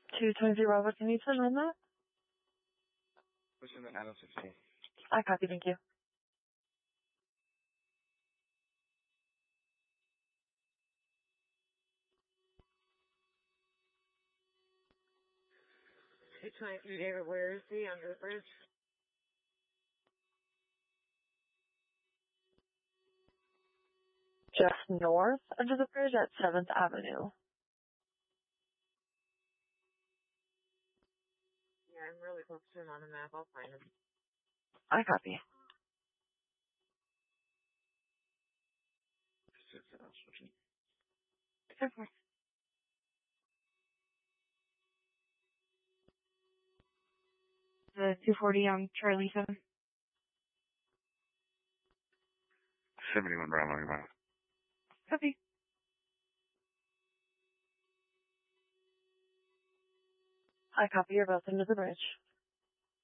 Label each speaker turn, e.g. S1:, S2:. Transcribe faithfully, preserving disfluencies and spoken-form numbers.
S1: two twenty-three Bravo, can you send on that?
S2: Pushing the nine oh sixteen.
S1: I copy, thank you.
S3: two twenty-three David, where is he? Under the bridge?
S1: Just north under the bridge at seventh Avenue.
S3: Yeah, I'm really close to him on the map. I'll find him.
S1: I copy. Okay. The two forty on Charlie seven.
S2: seventy-one Bravo, you mind?
S1: Copy. I copy, you're both into the bridge.